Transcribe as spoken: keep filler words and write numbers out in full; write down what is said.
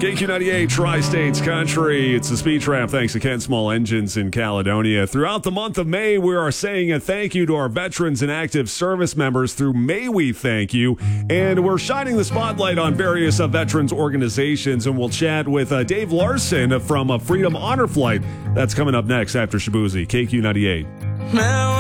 K Q ninety-eight Tri-States Country. It's the Speed Trap thanks to Ken Small Engines in Caledonia. Throughout the month of May, we are saying a thank you to our veterans and active service members through May We Thank You. And we're shining the spotlight on various uh, veterans organizations. And we'll chat with uh, Dave Larson from uh, Freedom Honor Flight. That's coming up next after Shabuzi. K Q ninety-eight. Now